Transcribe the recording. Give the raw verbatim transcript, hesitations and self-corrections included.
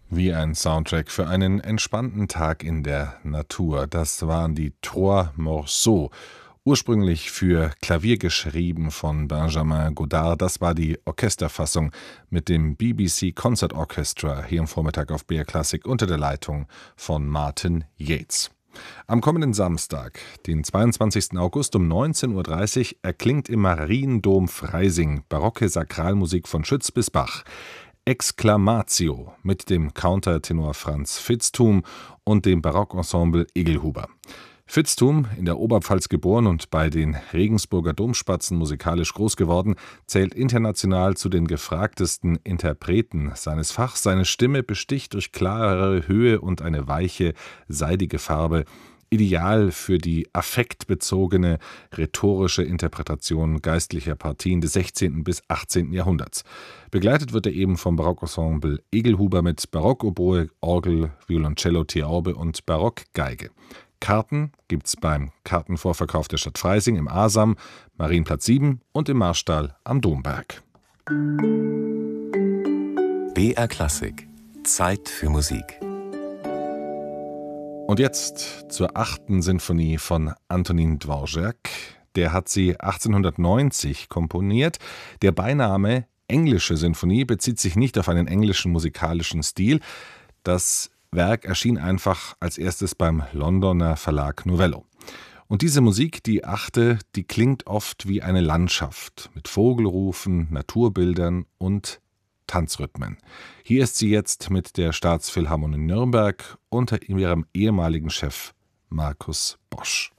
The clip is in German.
Wie ein Soundtrack für einen entspannten Tag in der Natur. Das waren die Trois Morceaux, ursprünglich für Klavier geschrieben von Benjamin Godard. Das war die Orchesterfassung mit dem B B C Concert Orchestra hier am Vormittag auf B R Classic unter der Leitung von Martin Yates. Am kommenden Samstag, den zweiundzwanzigsten August um neunzehn Uhr dreißig, erklingt im Mariendom Freising barocke Sakralmusik von Schütz bis Bach. Exclamatio mit dem Countertenor Franz Vitzthum und dem Barockensemble Egelhuber. Vitzthum, in der Oberpfalz geboren und bei den Regensburger Domspatzen musikalisch groß geworden, zählt international zu den gefragtesten Interpreten seines Fachs. Seine Stimme besticht durch klarere Höhe und eine weiche, seidige Farbe, ideal für die affektbezogene, rhetorische Interpretation geistlicher Partien des sechzehnten bis achtzehnten Jahrhunderts. Begleitet wird er eben vom Barockensemble Egelhuber mit Barockoboe, Orgel, Violoncello, Theorbe und Barockgeige. Karten gibt's beim Kartenvorverkauf der Stadt Freising im Asam, Marienplatz sieben und im Marstall am Domberg. B R Classic. Zeit für Musik. Und jetzt zur achten Sinfonie von Antonin Dvorak. Der hat sie achtzehnhundertneunzig komponiert. Der Beiname Englische Sinfonie bezieht sich nicht auf einen englischen musikalischen Stil. Das Werk erschien einfach als erstes beim Londoner Verlag Novello. Und diese Musik, die achte, die klingt oft wie eine Landschaft mit Vogelrufen, Naturbildern und Tanzrhythmen. Hier ist sie jetzt mit der Staatsphilharmonie Nürnberg unter ihrem ehemaligen Chef Markus Bosch.